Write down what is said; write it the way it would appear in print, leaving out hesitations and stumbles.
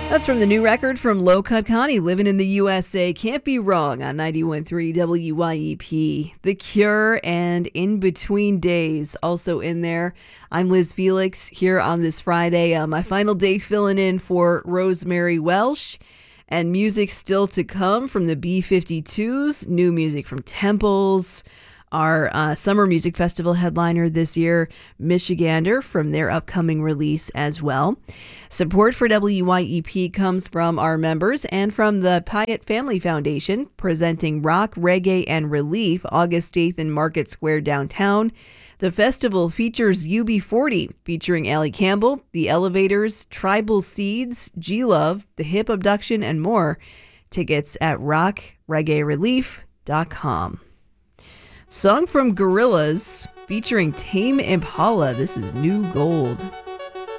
That's from the new record from Low Cut Connie, Living in the USA. Can't be wrong on 91.3 WYEP. The Cure and In Between Days also in there. I'm Liz Felix here on this Friday. My final day filling in for Rosemary Welsh. And music still to come from the B-52s. New music from Temples. Our Summer Music Festival headliner this year, Michigander, from their upcoming release as well. Support for WYEP comes from our members and from the Pyatt Family Foundation, presenting Rock, Reggae, and Relief August 8th in Market Square downtown. The festival features UB40, featuring Allie Campbell, The Elevators, Tribal Seeds, G-Love, The Hip Abduction, and more. Tickets at rockreggaerelief.com. Song from Gorillaz featuring Tame Impala. This is New Gold.